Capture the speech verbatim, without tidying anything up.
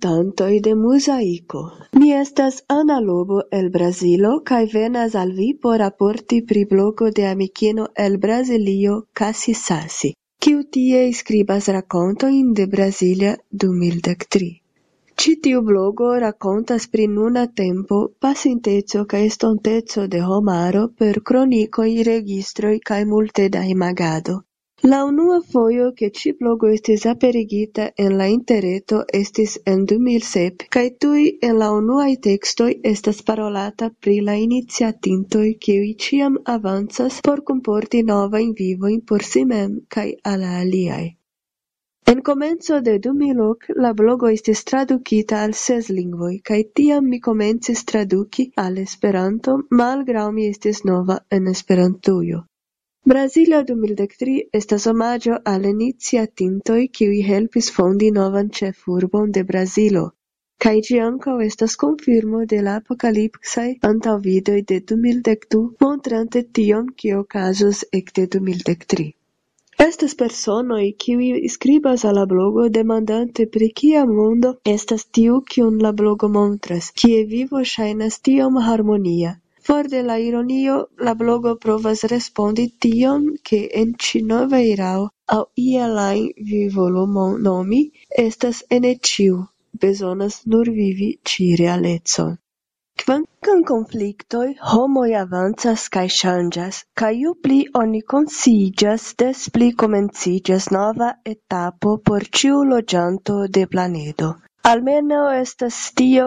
aŭskultantoj de Muzaiko. Mi estas Ana Lobo el Brazilo kaj venas al vi por raporti pri blogo de amikino el Brazilio Kasi Sasi, kiu tie skribas rakontojn de Brazilia du mil dek tri. Ĉi tiu blogo rakontas pri nuna tempo, pasinteco kaj estonteco de homaro per kronikoj, registroj kaj multe da imagado. La unua fojo ke ĉi blogo estis aperigita en la interreto estis en du mil sep, kaj tuj en la unuaj tekstoj estas parolata pri la iniciatintoj kiuj ĉiam avancas por kunporti novajn vivojn por si mem kaj al la aliaj. En komenco de du mil ok la blogo estis tradukita al ses lingvoj, kaj tiam mi komencis traduki al Esperanto, malgraŭ mi estis nova en Esperantujo. Brazilia du mil dek tri estas omaĝo al iniciatintoj kiuj helpis fondi novan ĉefurbon de Brazilo, kaj ĝi ankaŭ estas konfirmo de la apokalipsaj antaŭvidoj de du mil dek du, montrante tion, kio okazos ekde du mil dek tri. Estas personoj kiuj skribas al la blogo demandante pri kia mondo estas tiu kiun la blogo montras, kie vivo ŝajnas tiom harmonia. For de la ironio, la blogo provas respondi tion, ke en ĉi nova erao aŭ iel ajn vi volu nomi, estas ene ĉiu, bezonas nur vivi ĉi realecon. Kvankam konfliktoj, homoj avancas kaj ŝanĝas, kaj ju pli oni konsciiĝas, des pli komenciĝas nova etapo por ĉiu loĝanto de planedo. Almenaŭ estas tio